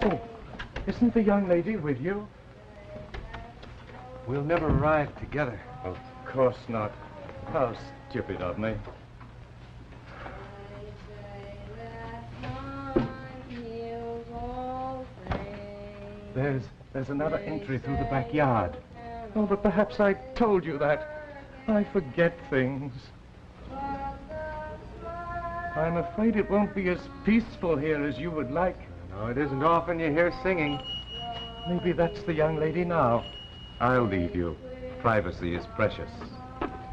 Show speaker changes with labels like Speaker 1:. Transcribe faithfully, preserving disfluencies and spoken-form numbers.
Speaker 1: Oh, isn't the young lady with you?
Speaker 2: We'll never arrive together.
Speaker 1: Of course not. How stupid of me. There's, there's another entry through the backyard. Oh, but perhaps I told you that. I forget things. I'm afraid it won't be as peaceful here as you would like.
Speaker 2: No, it isn't often you hear singing.
Speaker 1: Maybe that's the young lady now.
Speaker 2: I'll leave you. Privacy is precious.